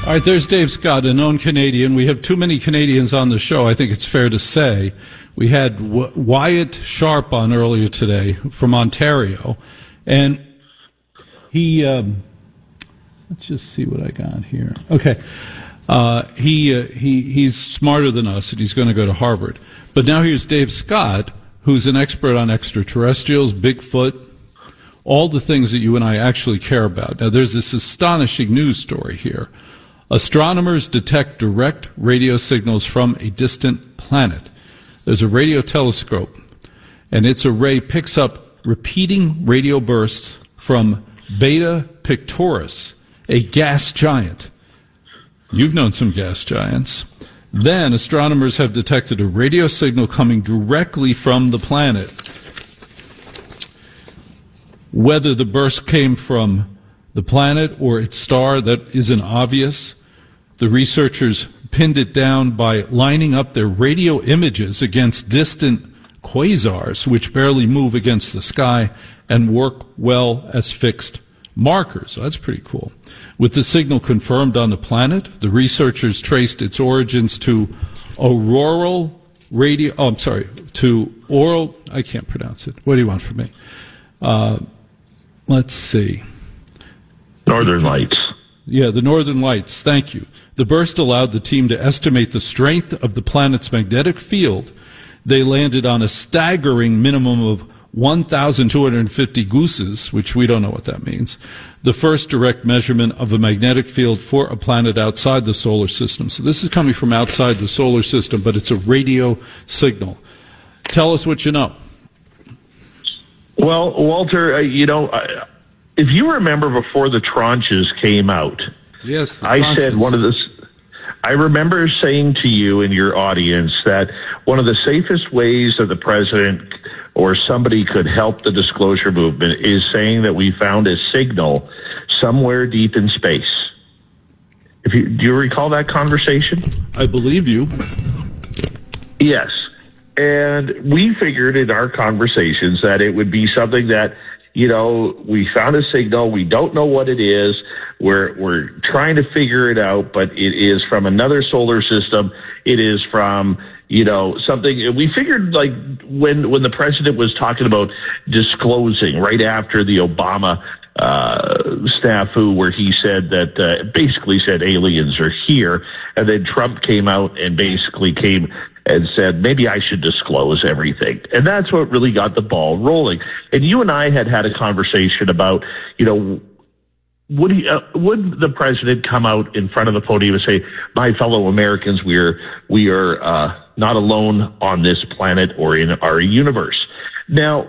All right, there's Dave Scott, a known Canadian. We have too many Canadians on the show, I think it's fair to say. We had Wyatt Sharp on earlier today from Ontario, and he, let's just see what I got here. Okay, he's smarter than us, and he's going to go to Harvard. But now here's Dave Scott, who's an expert on extraterrestrials, Bigfoot, all the things that you and I actually care about. Now, there's this astonishing news story here. Astronomers detect direct radio signals from a distant planet. There's a radio telescope, and its array picks up repeating radio bursts from Beta Pictoris, a gas giant. You've known some gas giants. Then astronomers have detected a radio signal coming directly from the planet. Whether the burst came from the planet or its star, that isn't obvious. The researchers pinned it down by lining up their radio images against distant quasars, which barely move against the sky and work well as fixed markers. That's pretty cool. With the signal confirmed on the planet, the researchers traced its origins to auroral radio. Oh, I'm sorry, to oral. I can't pronounce it. What do you want from me? Let's see. Northern Lights. Yeah, the Northern Lights. Thank you. The burst allowed the team to estimate the strength of the planet's magnetic field. They landed on a staggering minimum of 1,250 gooses, which we don't know what that means, the first direct measurement of a magnetic field for a planet outside the solar system. So this is coming from outside the solar system, but it's a radio signal. Tell us what you know. Well, Walter, if you remember before the tranches came out, yes, I said I remember saying to you and your audience that one of the safest ways that the president or somebody could help the disclosure movement is saying that we found a signal somewhere deep in space. Do you recall that conversation? I believe you. Yes. And we figured in our conversations that it would be something that, we found a signal. We don't know what it is. We're trying to figure it out, but it is from another solar system. It is from, something. We figured like when the president was talking about disclosing right after the Obama snafu, where he said that basically said aliens are here, and then Trump came out and basically came and said, maybe I should disclose everything. And that's what really got the ball rolling. And you and I had a conversation about, would the president come out in front of the podium and say, my fellow Americans, we are not alone on this planet or in our universe. Now,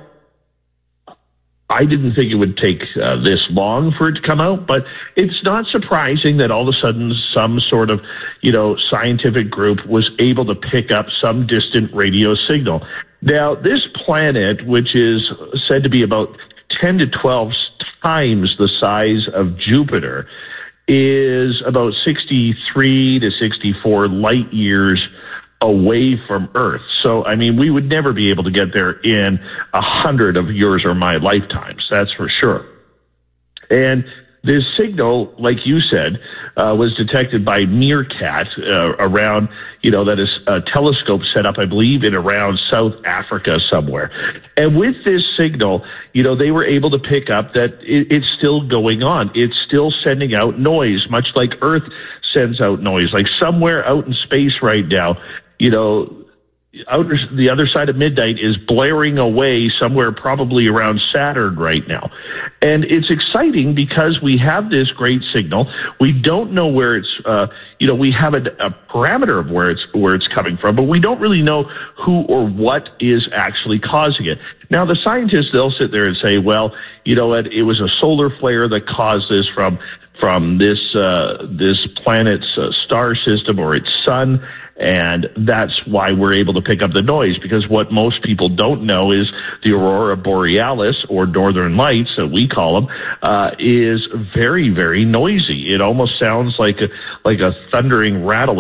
I didn't think it would take this long for it to come out, but it's not surprising that all of a sudden some sort of, scientific group was able to pick up some distant radio signal. Now, this planet, which is said to be about 10 to 12 times the size of Jupiter, is about 63 to 64 light years away from Earth. So, we would never be able to get there in 100 of yours or my lifetimes. That's for sure. And this signal, like you said, was detected by Meerkat around, that is a telescope set up, I believe, in around South Africa somewhere. And with this signal, they were able to pick up that it's still going on. It's still sending out noise, much like Earth sends out noise. Like somewhere out in space right now, the other side of midnight is blaring away somewhere probably around Saturn right now. And it's exciting because we have this great signal. We don't know where it's, we have a parameter of where it's coming from, but we don't really know who or what is actually causing it. Now, the scientists, they'll sit there and say, well, it was a solar flare that caused this from this planet's star system or its sun, and that's why we're able to pick up the noise, because what most people don't know is the aurora borealis, or northern lights that we call them, is very, very noisy. It almost sounds like a thundering rattle